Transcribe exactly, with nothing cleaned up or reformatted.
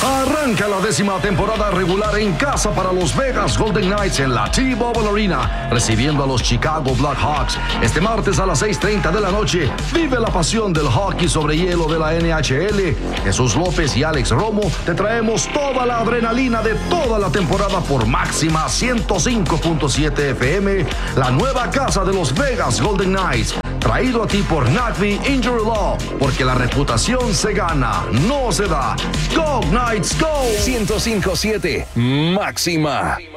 Arranca la décima temporada regular en casa para los Vegas Golden Knights en la T-Mobile Arena, recibiendo a los Chicago Blackhawks. Este martes a las seis treinta de la noche, vive la pasión del hockey sobre hielo de la N H L. Jesús López y Alex Romo te traemos toda la adrenalina de toda la temporada por Máxima ciento cinco punto siete F M, la nueva casa de los Vegas Golden Knights. Traído a ti por Nagby Injury Law, porque la reputación se gana, no se da. Go Knights, go. ciento cinco punto siete Máxima.